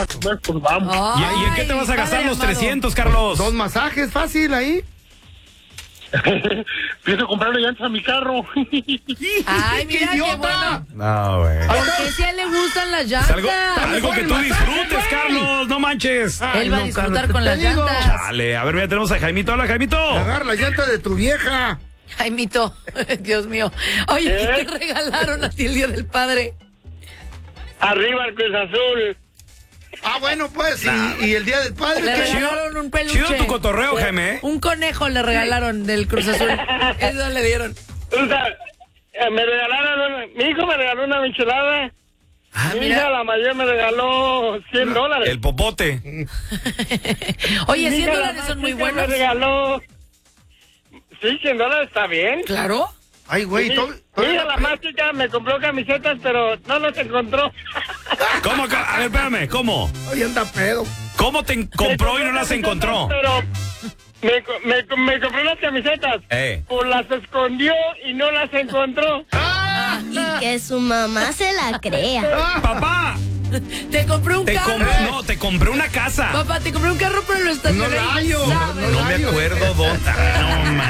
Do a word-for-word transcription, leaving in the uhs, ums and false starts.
a comer, pues vamos. ¿Y, ¿Y en qué te vas a gastar los trescientos, Carlos? Dos masajes, fácil ahí. Pienso comprarle llantas a mi carro. Ay, mira qué bueno. No, güey. Porque si a él le gustan las Es llantas. algo, algo que tú disfrutes, Carlos, no manches. Él va a no, disfrutar Carlos, con te las digo. llantas. Dale, a ver, mira, tenemos a Jaimito. Hola, Jaimito. Agarra la llanta de tu vieja. Jaimito, Dios mío. Oye, ¿qué ¿Eh? te regalaron a ti el Día del Padre? Arriba el Cruz Azul. Ah, bueno, pues, y, y el Día del Padre. Le ¿qué? regalaron un peluche. Chido tu cotorreo, Jaime, ¿eh? Un conejo le regalaron del Cruz Azul. Eso le dieron. O sea, eh, me regalaron, una- mi hijo me regaló una michelada. Ah, mi mira. hija, la mayor, me regaló cien dólares. El popote. Oye, Mi cien hija, la dólares más son muy chica, buenos. Me regaló. Sí, cien dólares está bien. Claro. Ay, güey, Mi, to- mi todavía hija, la más chica, me compró camisetas, pero no las encontró. ¿Cómo? ca- A ver, espérame, ¿cómo? Ay, anda pedo. ¿Cómo te en- compró y no las encontró? Pero me, co- me, co- me compró las camisetas. Eh. Pues las escondió y no las encontró. Y que su mamá se la crea. Papá, Te compré un te carro. compré, no, te compré una casa. Papá, te compré un carro, pero lo estacioné. No la hallo, ¿Sabes? no No me acuerdo dónde. No, man.